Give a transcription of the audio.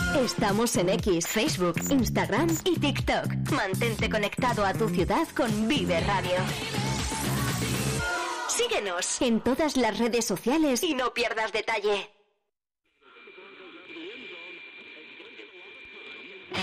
Estamos en X, Facebook, Instagram y TikTok. Mantente conectado a tu ciudad con Vive Radio. Síguenos en todas las redes sociales y no pierdas detalle.